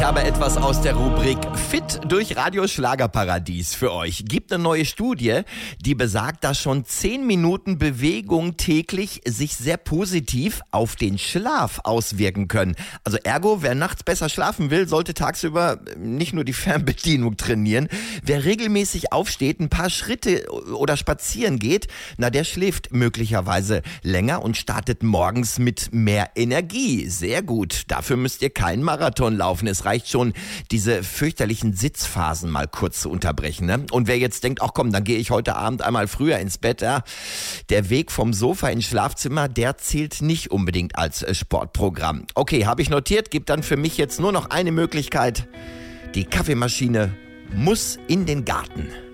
Ich habe etwas aus der Rubrik Fit durch Radio Schlagerparadies für euch. Gibt eine neue Studie, die besagt, dass schon 10 Minuten Bewegung täglich sich sehr positiv auf den Schlaf auswirken können. Also ergo, wer nachts besser schlafen will, sollte tagsüber nicht nur die Fernbedienung trainieren. Wer regelmäßig aufsteht, ein paar Schritte oder spazieren geht, na der schläft möglicherweise länger und startet morgens mit mehr Energie. Sehr gut. Dafür müsst ihr keinen Marathon laufen. Es reicht schon, diese fürchterlichen Sitzphasen mal kurz zu unterbrechen. Ne? Und wer jetzt denkt, ach komm, dann gehe ich heute Abend einmal früher ins Bett. Ja? Der Weg vom Sofa ins Schlafzimmer, der zählt nicht unbedingt als Sportprogramm. Okay, habe ich notiert, gibt dann für mich jetzt nur noch eine Möglichkeit. Die Kaffeemaschine muss in den Garten.